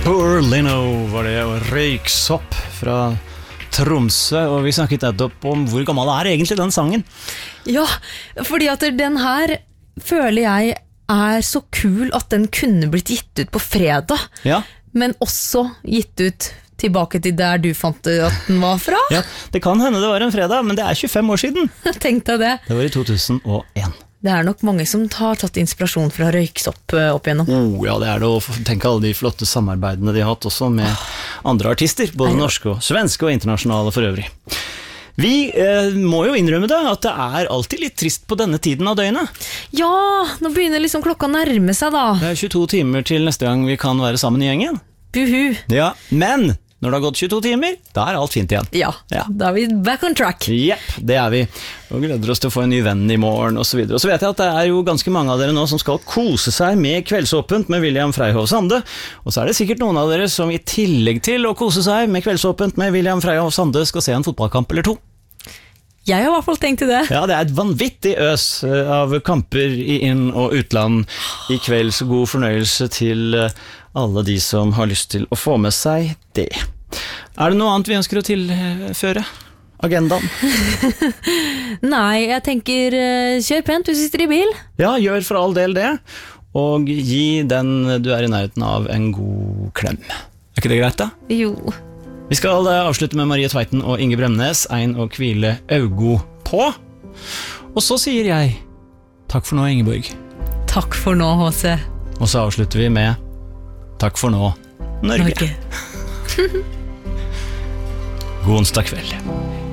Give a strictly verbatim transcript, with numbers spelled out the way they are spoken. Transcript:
Poor Lino var det, og Røyksopp fra Tromsø, og vi snakket nettopp om hvor gammel er egentlig den sangen. Ja, fordi at den her føler jeg er så kul at den kunne blitt gitt ut på fredag, Ja. men også gitt ut tilbake til der du fant at den var fra. Ja, det kan hende det var en fredag, men det er tjuefem år siden. Tenk deg det. Det var i to tusen og en. Det er nok mange som har tatt inspirasjon fra Røyksopp opp igjennom. Oh, ja, det er det å tenke alle de flotte samarbeidene de har hatt også med andre artister, både norske og svenske og internasjonale for øvrig. Vi eh, må jo innrømme det, at det er alltid litt trist på denne tiden av døgnet. Ja, nå begynner liksom klokka å nærme seg da. Det er tjueto timer til neste gang vi kan være sammen i gjengen. Buhu. Ja, men når det har gått tjueto timer, da er alt fint igjen. Ja, Ja. da er vi back on track. Jepp, det er vi. Og gleder oss til å få en ny venn i morgen, og så videre. Og så vet jeg at det er jo ganske mange av dere nå som skal kose seg med Kveldsåpent med William Freyhoff Sande. Og så er det sikkert noen av dere som i tillegg til å kose seg med Kveldsåpent med William Freyhoff Sande skal se en fotballkamp eller to. Jeg har i hvert fall tenkt til det. Ja, det er et vanvittig øs av kamper i inn- og utland i kveld, så god fornøyelse til alle de som har lyst til å få med seg det. Er det noe annet vi ønsker å tilføre? Agendaen? Nei, jeg tenker uh, kjør pent, du sitter i bil. Ja, gjør for all del det, og gi den du er i nærheten av en god klem. Er ikke det greit da? Jo. Vi skal avslutte med Marie Tveiten og Inge Bremnes, ein og hvile augo på. Og så sier jeg takk for nå, Ingeborg. Takk for nå, H C. Og så avslutter vi med takk for nå, Norge. Norge. God onsdag kveld.